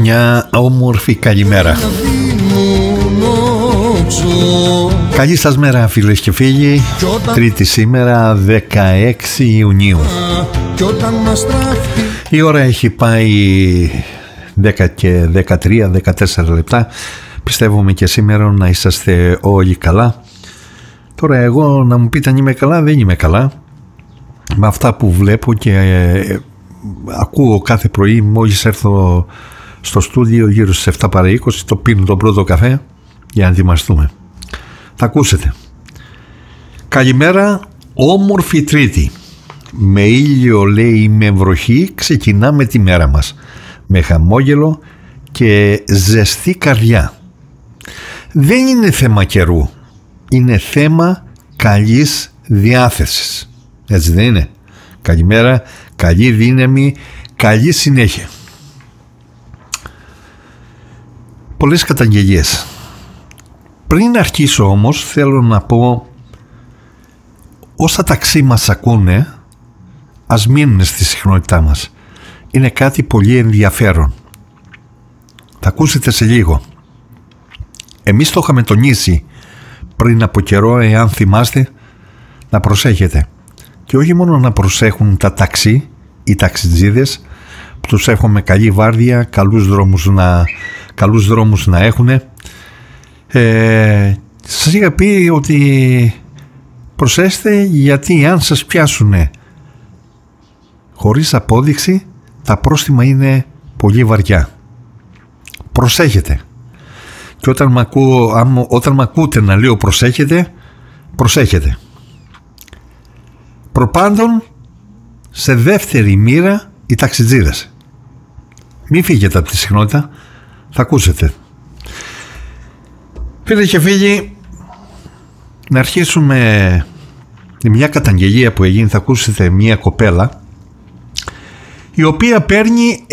Μια όμορφη καλημέρα. Καλή σας μέρα φίλες και φίλοι. Τρίτη σήμερα 16 Ιουνίου. Η ώρα έχει πάει 10 και 13-14 λεπτά. Πιστεύουμε και σήμερα να είσαστε όλοι καλά. Τώρα εγώ να μου πείτε αν είμαι καλά, δεν είμαι καλά. Με αυτά που βλέπω και ακούω κάθε πρωί, μόλις έρθω στο στούντιο γύρω στις 7 παρά 20, το πίνω τον πρώτο καφέ για να ετοιμαστούμε. Θα ακούσετε. Καλημέρα, όμορφη Τρίτη. Με ήλιο, λέει, με βροχή ξεκινάμε τη μέρα μας. Με χαμόγελο και ζεστή καρδιά. Δεν είναι θέμα καιρού. Είναι θέμα καλής διάθεσης. Έτσι δεν είναι? Καλημέρα, καλή δύναμη, καλή συνέχεια. Πολλές καταγγελίες. Πριν αρχίσω όμως θέλω να πω, όσα ταξί μας ακούνε ας μείνουν στη συχνότητά μας. Είναι κάτι πολύ ενδιαφέρον. Θα ακούσετε σε λίγο. Εμείς το είχαμε τονίσει πριν από καιρό, εάν θυμάστε, να προσέχετε. Και όχι μόνο να προσέχουν τα ταξί, οι ταξιτζίδες, που τους εύχομαι καλή βάρδια, καλούς δρόμους να έχουν. Σας είχα πει ότι προσέξτε, γιατί αν σας πιάσουν χωρίς απόδειξη, τα πρόστιμα είναι πολύ βαριά. Προσέχετε. Και όταν μ' ακούτε να λέω προσέχετε, προσέχετε. Προπάντων, σε δεύτερη μοίρα οι ταξιτζίδες. Μην φύγετε από τη συχνότητα, θα ακούσετε. Φίλοι και φίλοι, να αρχίσουμε μια καταγγελία που έγινε. Θα ακούσετε μια κοπέλα η οποία παίρνει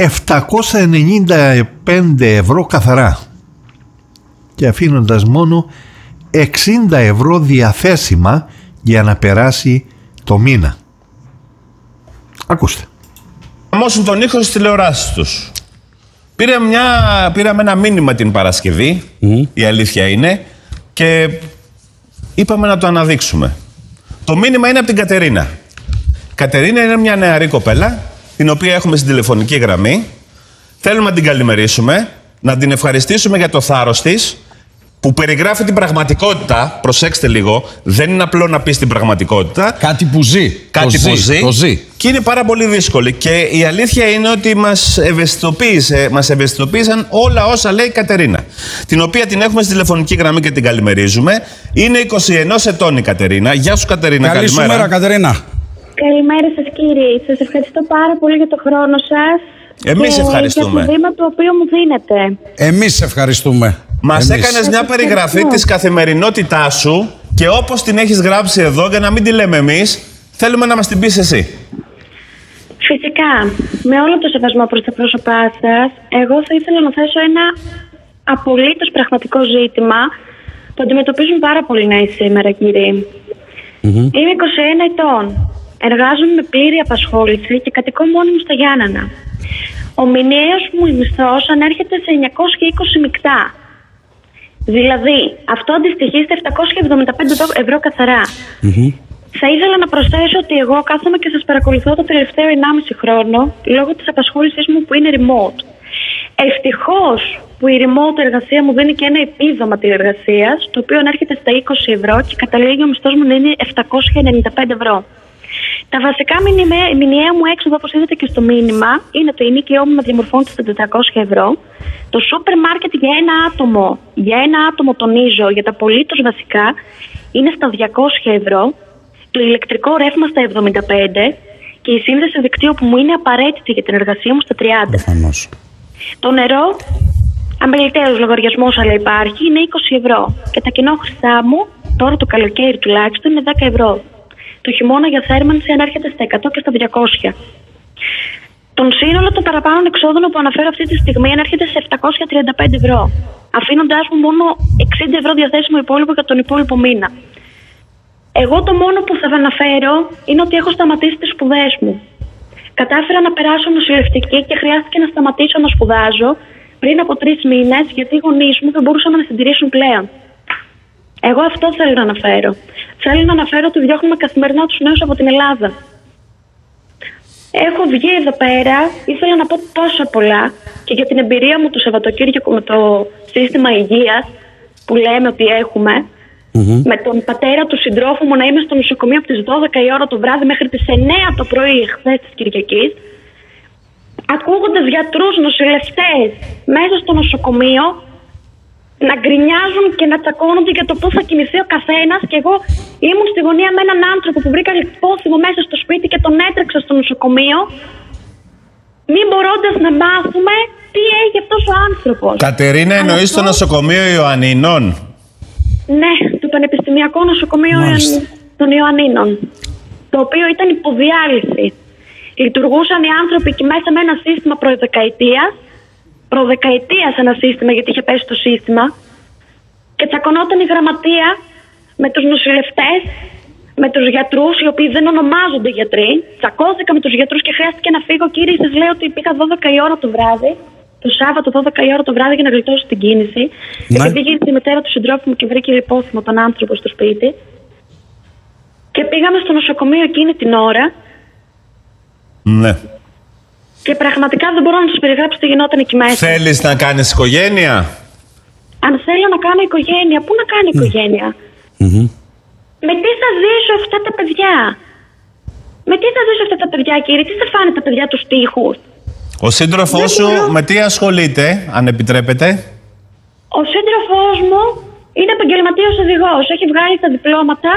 795 ευρώ καθαρά και αφήνοντας μόνο 60 ευρώ διαθέσιμα για να περάσει το μήνα. Ακούστε. Αμώσουν τον ήχο στις τηλεοράσεις τους. Πήραμε ένα μήνυμα την Παρασκευή, η αλήθεια είναι, και είπαμε να το αναδείξουμε. Το μήνυμα είναι από την Κατερίνα. Η Κατερίνα είναι μια νεαρή κοπέλα, την οποία έχουμε στην τηλεφωνική γραμμή. Θέλουμε να την καλημερίσουμε, να την ευχαριστήσουμε για το θάρρος της, που περιγράφει την πραγματικότητα. Προσέξτε λίγο, δεν είναι απλό να πεις την πραγματικότητα. Κάτι που ζει. Το ζει. Και είναι πάρα πολύ δύσκολη. Και η αλήθεια είναι ότι μας ευαισθητοποίησαν όλα όσα λέει η Κατερίνα, την οποία την έχουμε στη τηλεφωνική γραμμή και την καλημερίζουμε. Είναι 21 ετών η Κατερίνα. Γεια σου, Κατερίνα. Καλή σου μέρα, Κατερίνα. Καλημέρα σας, κύριε. Σας ευχαριστώ πάρα πολύ για το χρόνο σας. Εμείς ευχαριστούμε. Για το βήμα το οποίο μου δίνετε. Εμείς ευχαριστούμε. Μας έκανες μια περιγραφή της καθημερινότητάς σου και όπως την έχεις γράψει εδώ, για να μην τη λέμε εμείς, θέλουμε να μας την πεις εσύ. Φυσικά, με όλο το σεβασμό προς τα πρόσωπά σας, εγώ θα ήθελα να θέσω ένα απολύτως πραγματικό ζήτημα που αντιμετωπίζουν πάρα πολλοί νέοι σήμερα, κύριε. Είμαι 21 ετών. Εργάζομαι με πλήρη απασχόληση και κατοικώ μόνη μου στα Γιάννενα. Ο μηνιαίος μου μισθός ανέρχεται σε 920 μεικτά. Δηλαδή, αυτό αντιστοιχεί στα 775 ευρώ καθαρά. Θα ήθελα να προσθέσω ότι εγώ κάθομαι και σας παρακολουθώ το τελευταίο 1,5 χρόνο λόγω της απασχόλησής μου που είναι remote. Ευτυχώς που η remote εργασία μου δίνει και ένα επίδομα τηλεργασίας, το οποίο ανέρχεται στα 20 ευρώ και καταλήγει ο μισθός μου να είναι 795 ευρώ. Τα βασικά μηνιαία μου έξοδα, όπως είδατε και στο μήνυμα, είναι το ενοίκιό μου να διαμορφώνεται στα 400 ευρώ. Το σούπερ μάρκετ για ένα άτομο τονίζω, για τα απολύτως βασικά, είναι στα 200 ευρώ. Το ηλεκτρικό ρεύμα στα 75 και η σύνδεση δικτύου που μου είναι απαραίτητη για την εργασία μου στα 30. Προφανώς. Το νερό, αμεληταίος λογαριασμός αλλά υπάρχει, είναι 20 ευρώ. Και τα κοινόχρηστά μου, τώρα το καλοκαίρι τουλάχιστον, είναι 10 ευρώ. Το χειμώνα για θέρμανση ανέρχεται στα 100 και στα 200. Τον σύνολο των παραπάνω εξόδων που αναφέρω αυτή τη στιγμή ανέρχεται σε 735 ευρώ. Αφήνοντάς μου μόνο 60 ευρώ διαθέσιμο υπόλοιπο για τον υπόλοιπο μήνα. Εγώ το μόνο που θα αναφέρω είναι ότι έχω σταματήσει τις σπουδές μου. Κατάφερα να περάσω νοσηλευτική και χρειάστηκε να σταματήσω να σπουδάζω πριν από 3 μήνες, γιατί οι γονείς μου δεν μπορούσαν να με συντηρήσουν πλέον. Εγώ αυτό θέλω να αναφέρω. Θέλω να αναφέρω ότι διώχνουμε καθημερινά τους νέους από την Ελλάδα. Έχω βγει εδώ πέρα, ήθελα να πω τόσα πολλά και για την εμπειρία μου το Σαββατοκύριακο με το σύστημα υγείας που λέμε ότι έχουμε. Με τον πατέρα του συντρόφου μου να είμαι στο νοσοκομείο από τις 12 η ώρα το βράδυ μέχρι τις 9 το πρωί χθες της Κυριακής, ακούγοντας γιατρούς, νοσηλευτές μέσα στο νοσοκομείο να γκρινιάζουν και να τσακώνονται για το πού θα κοιμηθεί ο καθένας, και εγώ ήμουν στη γωνία με έναν άνθρωπο που βρήκα λιπόθυμο μέσα στο σπίτι και τον έτρεξα στο νοσοκομείο, μην μπορώντας να μάθουμε τι έχει αυτός ο άνθρωπος. Κατερίνα, εννοείς το νοσοκομείο Ιωαννίνων? Ναι, το Πανεπιστημιακό Νοσοκομείο των Ιωαννίνων, το οποίο ήταν υποδιάλυση. Λειτουργούσαν οι άνθρωποι εκεί μέσα με ένα σύστημα προδεκαετίας ένα σύστημα, γιατί είχε πέσει το σύστημα, και τσακωνόταν η γραμματεία με τους νοσηλευτές, με τους γιατρούς, οι οποίοι δεν ονομάζονται γιατροί. Τσακώθηκα με τους γιατρούς και χρειάστηκε να φύγω. Κύριε, σας λέω ότι πήγα 12 η ώρα το βράδυ, το Σάββατο 12 η ώρα το βράδυ, για να γλιτώσω την κίνηση. Ναι. Επειδή γύρισε η μητέρα του συντρόφου μου και βρήκε υπόθυμο τον άνθρωπο στο σπίτι. Και πήγαμε στο νοσοκομείο εκείνη την ώρα. Ναι. Και πραγματικά δεν μπορώ να σας περιγράψω τι γινόταν εκεί μέσα. Θέλεις να κάνεις οικογένεια? Αν θέλω να κάνω οικογένεια, πού να κάνω οικογένεια? Με τι θα ζήσω αυτά τα παιδιά? Με τι θα ζήσω αυτά τα παιδιά, κύριε? Τι θα φάνε τα παιδιά τους τοίχους? Ο σύντροφός σου με τι ασχολείται, αν επιτρέπετε? Ο σύντροφός μου είναι επαγγελματίας οδηγός. Έχει βγάλει τα διπλώματα.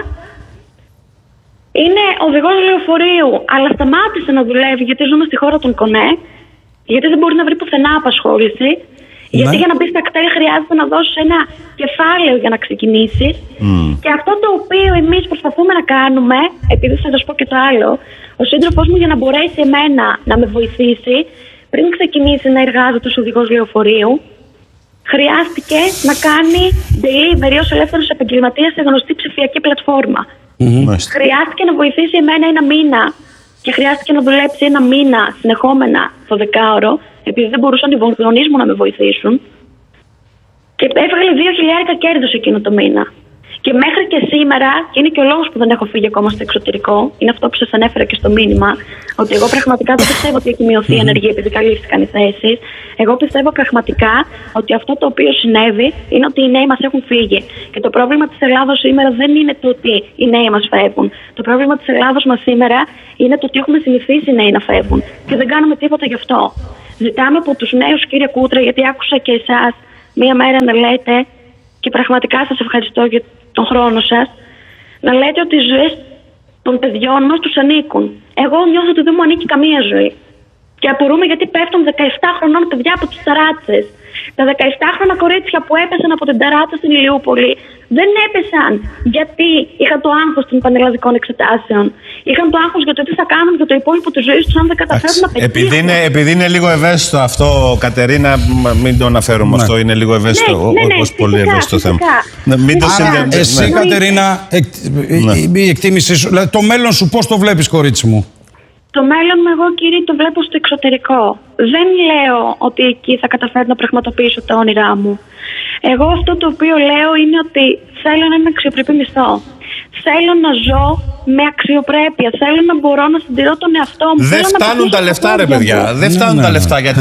Είναι οδηγός λεωφορείου, αλλά σταμάτησε να δουλεύει γιατί ζούμε στη χώρα των Κονέ. Γιατί δεν μπορεί να βρει πουθενά απασχόληση. Ναι. Γιατί για να μπει στα κτέλ χρειάζεται να δώσει ένα κεφάλαιο για να ξεκινήσει. Και αυτό το οποίο εμείς προσπαθούμε να κάνουμε, επειδή θα σας πω και το άλλο, ο σύντροφός μου για να μπορέσει εμένα να με βοηθήσει, πριν ξεκινήσει να εργάζεται ως οδηγός λεωφορείου, χρειάστηκε να κάνει delivery ως ελεύθερος επαγγελματίας σε γνωστή ψηφιακή πλατφόρμα. Χρειάστηκε να βοηθήσει εμένα ένα μήνα και χρειάστηκε να δουλέψει ένα μήνα συνεχόμενα το 10ωρο, επειδή δεν μπορούσαν οι γονείς μου να με βοηθήσουν. Και έβγαλε 2.000 κέρδος εκείνο το μήνα. Και μέχρι και σήμερα, και είναι και ο λόγος που δεν έχω φύγει ακόμα στο εξωτερικό, είναι αυτό που σας ανέφερα και στο μήνυμα, ότι εγώ πραγματικά δεν πιστεύω ότι έχει μειωθεί η ανεργία επειδή καλύφθηκαν οι θέσεις. Εγώ πιστεύω πραγματικά ότι αυτό το οποίο συνέβη είναι ότι οι νέοι μας έχουν φύγει. Και το πρόβλημα της Ελλάδος σήμερα δεν είναι το ότι οι νέοι μας φεύγουν. Το πρόβλημα της Ελλάδος μας σήμερα είναι το ότι έχουμε συνηθίσει οι νέοι να φεύγουν. Και δεν κάνουμε τίποτα γι' αυτό. Ζητάμε από τους νέους, κύριε Κούτρα, γιατί άκουσα και εσάς μία μέρα να λέτε, και πραγματικά σας ευχαριστώ για τον χρόνο σας, να λέτε ότι οι ζωές των παιδιών μας τους ανήκουν. Εγώ νιώθω ότι δεν μου ανήκει καμία ζωή. Και απορούμε γιατί πέφτουν 17 χρονών παιδιά από τις ταράτσες. Τα 17χρονα κορίτσια που έπεσαν από την ταράτσα στην Ηλιούπολη δεν έπεσαν γιατί είχαν το άγχος των πανελλαδικών εξετάσεων. Είχαν το άγχος για το τι θα κάνουν για το υπόλοιπο της ζωής τους αν δεν καταφέρουν να πετύχουν. Επειδή είναι λίγο ευαίσθητο αυτό, Κατερίνα, μην το αναφέρουμε αυτό. Είναι λίγο ευαίσθητο, ως πολύ ευαίσθητο θέμα. Μην το συνδέουμε. Εσύ, Κατερίνα, η εκτίμησή σου, το μέλλον σου πώς το βλέπεις, κορίτσι μου? Το μέλλον μου, εγώ, κύριε, το βλέπω στο εξωτερικό. Δεν λέω ότι εκεί θα καταφέρω να πραγματοποιήσω τα όνειρά μου. Εγώ αυτό το οποίο λέω είναι ότι θέλω να είμαι αξιοπρεπή μισθό. Θέλω να ζω με αξιοπρέπεια. Θέλω να μπορώ να συντηρώ τον εαυτό μου. Δεν φτάνουν τα λεφτά, ρε παιδιά. Δεν φτάνουν τα λεφτά. Γιατί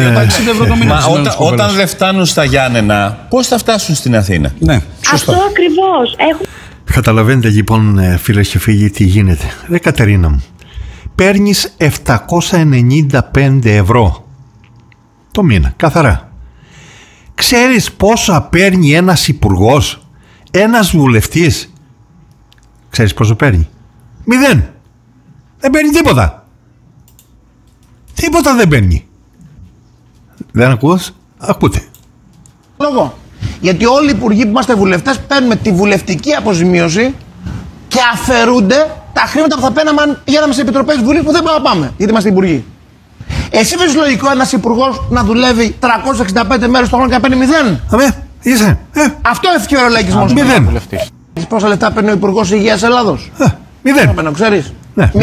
όταν δεν φτάνουν στα Γιάννενα, πώς θα φτάσουν στην Αθήνα? Ναι, αυτό ακριβώς. Καταλαβαίνετε λοιπόν, φίλες και φίλοι, τι γίνεται. Ρε Κατερίνα μου, παίρνεις 795 ευρώ το μήνα, καθαρά. Ξέρεις πόσα παίρνει ένας υπουργός, ένας βουλευτής? Ξέρεις πόσο παίρνει? 0. Δεν παίρνει τίποτα. Τίποτα δεν παίρνει. Δεν ακούς? Ακούτε. Λόγο. Γιατί όλοι οι υπουργοί που είμαστε βουλευτές παίρνουμε τη βουλευτική αποζημίωση και αφαιρούνται τα χρήματα που θα παίρναμε αν πηγαίναμε σε επιτροπές Βουλής που δεν μπορούμε να πάμε, γιατί είμαστε υπουργοί. Εσύ βρίσκεις λογικό ένας υπουργός να δουλεύει 365 μέρες το χρόνο και να παίρνει 0? Είσαι. Αυτό είναι ο λαϊκισμός. 0. Πόσα λεφτά παίρνει ο Υπουργός Υγείας Ελλάδος? 0. Ξέρεις?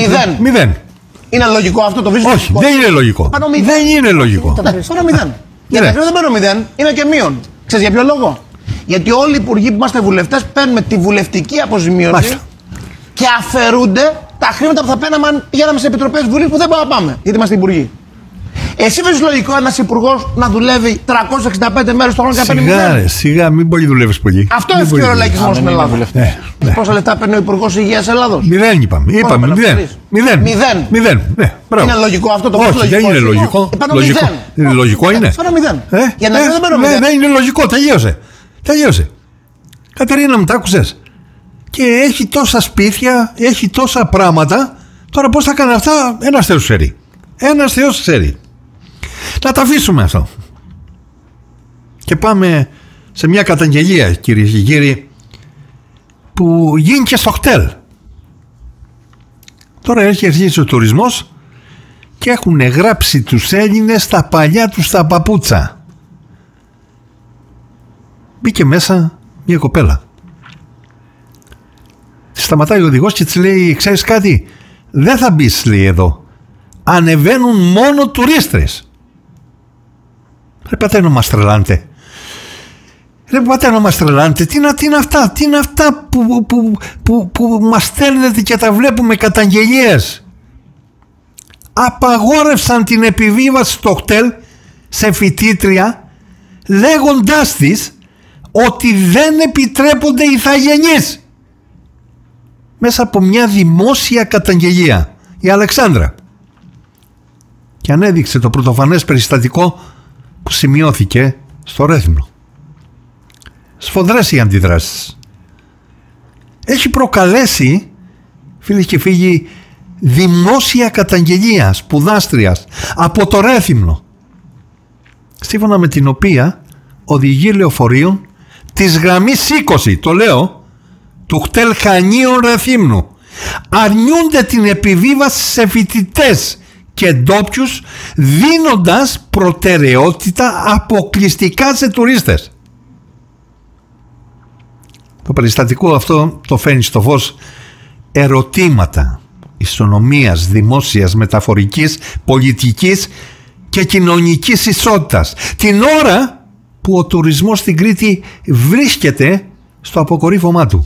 0. Είναι λογικό αυτό, το βρίσκεις? Όχι, δεν είναι λογικό. Δεν είναι λογικό. Πάνω 0. Για τα χρήματα δεν παίρνω 0, είναι και μείον. Ξέρεις για ποιο λόγο? Γιατί όλοι οι υπουργοί που είμαστε βουλευτές παίρνουμε τη βουλευτική αποζημίωση. Μάλιστα. Και αφαιρούνται τα χρήματα που θα παίρναμε αν πηγαίναμε σε επιτροπές Βουλής που δεν μπορούμε να πάμε, γιατί είμαστε υπουργοί. Εσύ βρίσκεις λογικό ένας υπουργός να δουλεύει 365 μέρες το χρόνο και να παίρνει 0? Σιγά, μην πολύ δουλεύεις πολύ. Αυτό είναι ευκαιρό λαϊκισμός στην Ελλάδα. Πόσα λεφτά παίρνει ο Υπουργός Υγείας Ελλάδος? 0 είπαμε. 0. Είναι λογικό αυτό το πράγμα? Όχι, δεν είναι λογικό. Λογικό είναι. Για να δεν παίρνω 0. Δεν είναι λογικό, τελείωσε. Κατερίνα, μου τα άκουσες? Και έχει τόσα σπίτια, έχει τόσα πράγματα. Τώρα πώς θα κάνει αυτά? Ένας Θεός ξέρει. Να τα αφήσουμε αυτό. Και πάμε σε μια καταγγελία, κυρίες και κύριοι, που γίνει και στο χτέλ. Τώρα έχει αρχίσει ο τουρισμός και έχουν γράψει τους Έλληνες τα παλιά τους τα παπούτσα. Μπήκε μέσα μια κοπέλα. Σταματάει ο οδηγός και της λέει: ξέρεις κάτι, δεν θα μπεις, λέει, εδώ. Ανεβαίνουν μόνο τουρίστρες. Ρε πατέρα, μας τρελάνετε. Τι είναι αυτά που μας στέλνετε και τα βλέπουμε καταγγελίες? Απαγόρευσαν την επιβίβαση στο χτέλ σε φοιτήτρια, λέγοντάς της ότι δεν επιτρέπονται ηθαγενείς. Μέσα από μια δημόσια καταγγελία η Αλεξάνδρα. Και ανέδειξε το πρωτοφανές περιστατικό που σημειώθηκε στο Ρέθυμνο. Σφοδρές οι αντιδράσεις. Έχει προκαλέσει, φίλοι και φίλοι, δημόσια καταγγελία σπουδάστριας από το Ρέθυμνο, σύμφωνα με την οποία οδηγοί λεωφορείων της γραμμής 20, το λέω, του χτέλ Χανίων Ρεθύμνου, αρνιούνται την επιβίβαση σε φοιτητές και ντόπιους, δίνοντας προτεραιότητα αποκλειστικά σε τουρίστες. Το περιστατικό αυτό το φέρνει στο φως ερωτήματα ισονομίας, δημόσιας, μεταφορικής, πολιτικής και κοινωνικής ισότητας, την ώρα που ο τουρισμός στην Κρήτη βρίσκεται στο αποκορύφωμά του.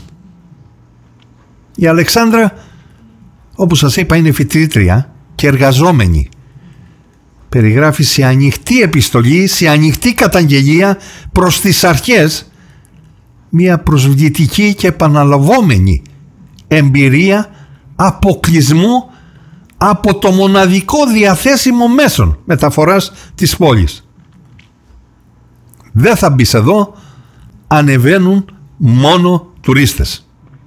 Η Αλεξάνδρα, όπως σας είπα, είναι φοιτήτρια και εργαζόμενη. Περιγράφει σε ανοιχτή επιστολή, σε ανοιχτή καταγγελία προς τις αρχές, μια προσβλητική και επαναλαμβόμενη εμπειρία αποκλεισμού από το μοναδικό διαθέσιμο μέσον μεταφοράς της πόλης. Δεν θα μπεις εδώ, ανεβαίνουν μόνο τουρίστες.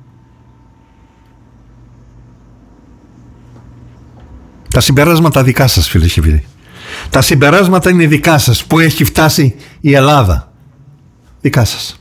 Τα συμπεράσματα δικά σας, φίλοι και φίλοι. Τα συμπεράσματα είναι δικά σας, που έχει φτάσει η Ελλάδα. Δικά σας.